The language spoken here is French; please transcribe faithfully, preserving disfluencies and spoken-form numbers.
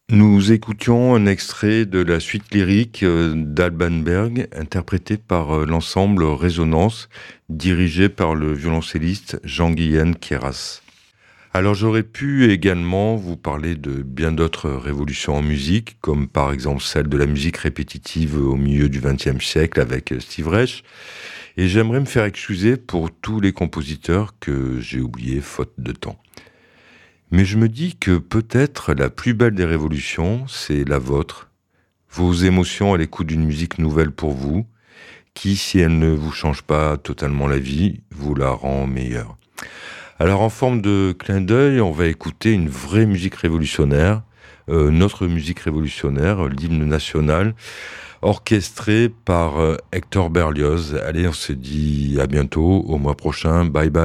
Nous écoutions un extrait de la suite lyrique euh, d'Alban Berg, interprétée par euh, l'ensemble Résonance, dirigé par le violoncelliste Jean-Guyen Queyras. Alors j'aurais pu également vous parler de bien d'autres révolutions en musique, comme par exemple celle de la musique répétitive au milieu du vingtième siècle avec Steve Reich, et j'aimerais me faire excuser pour tous les compositeurs que j'ai oubliés faute de temps. Mais je me dis que peut-être la plus belle des révolutions, c'est la vôtre. Vos émotions à l'écoute d'une musique nouvelle pour vous, qui, si elle ne vous change pas totalement la vie, vous la rend meilleure. Alors en forme de clin d'œil, on va écouter une vraie musique révolutionnaire, euh, notre musique révolutionnaire, l'hymne national, orchestré par euh, Hector Berlioz. Allez, on se dit à bientôt, au mois prochain, bye bye.